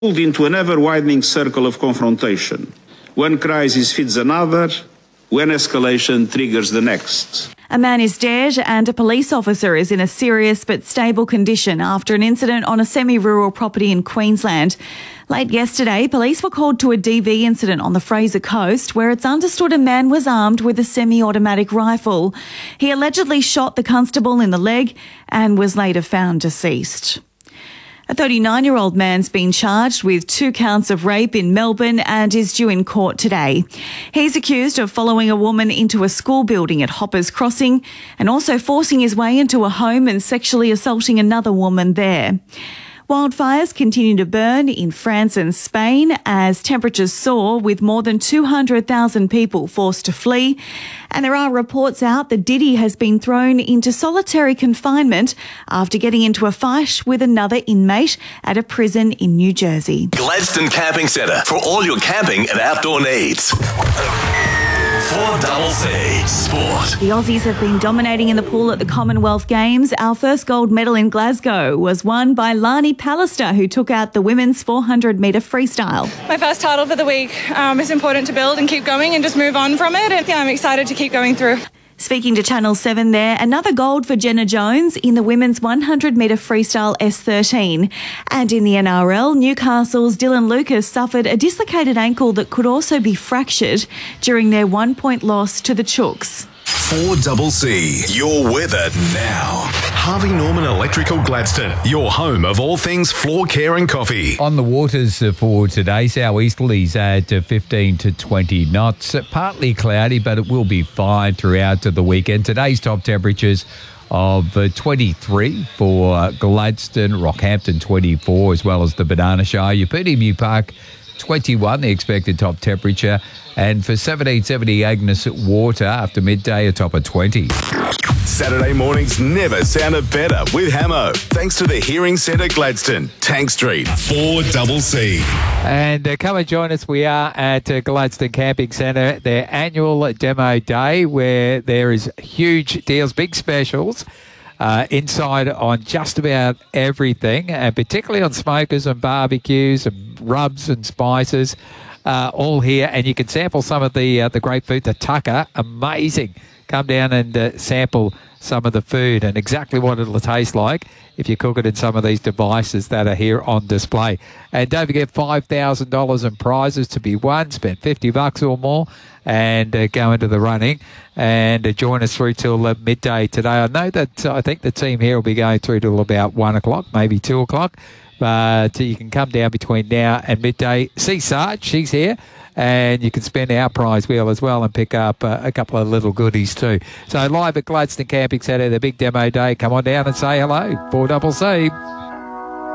pulled into an ever-widening circle of confrontation. One crisis feeds another, when escalation triggers the next. A man is dead and a police officer is in a serious but stable condition after an incident on a semi-rural property in Queensland. Late yesterday, police were called to a DV incident on the Fraser Coast where it's understood a man was armed with a semi-automatic rifle. He allegedly shot the constable in the leg and was later found deceased. A 39-year-old man's been charged with 2 counts of rape in Melbourne and is due in court today. He's accused of following a woman into a school building at Hoppers Crossing and also forcing his way into a home and sexually assaulting another woman there. Wildfires continue to burn in France and Spain as temperatures soar, with more than 200,000 people forced to flee. And there are reports out that Diddy has been thrown into solitary confinement after getting into a fight with another inmate at a prison in New Jersey. Gladstone Camping Centre for all your camping and outdoor needs. 4CC Sport. The Aussies have been dominating in the pool at the Commonwealth Games. Our first gold medal in Glasgow was won by Lani Pallister, who took out the women's 400-metre freestyle. My first title for the week. It's important to build and keep going and just move on from it. And I'm excited to keep going through. Speaking to Channel 7 there, another gold for Jenna Jones in the women's 100-metre freestyle S13. And in the NRL, Newcastle's Dylan Lucas suffered a dislocated ankle that could also be fractured during their 1-point loss to the Chooks. 4CC, your weather now. Harvey Norman Electrical Gladstone, your home of all things floor care and coffee. On the waters for today, southeasterlies at 15 to 20 knots. Partly cloudy, but it will be fine throughout the weekend. Today's top temperatures of 23 for Gladstone, Rockhampton 24, as well as the Banana Shire. Emu Park 21, the expected top temperature. And for 1770 Agnes Water after midday, a top of 20. Saturday mornings never sounded better with Hamo. Thanks to the Hearing Centre Gladstone, Tank Street, 4CC. And come and join us. We are at Gladstone Camping Centre, their annual demo day where there is huge deals, big specials inside on just about everything, and particularly on smokers and barbecues and rubs and spices. All here, and you can sample some of the great food. The tucker, amazing. Come down and sample some of the food and exactly what it'll taste like if you cook it in some of these devices that are here on display. And don't forget, $5,000 in prizes to be won. Spend $50 or more and go into the running and join us through till midday today. I know that I think the team here will be going through till about 1 o'clock, maybe 2 o'clock. But you can come down between now and midday. See Sarge, she's here. And you can spend our prize wheel as well and pick up a couple of little goodies too. So live at Gladstone Camping Centre, the big demo day. Come on down and say hello. 4CC.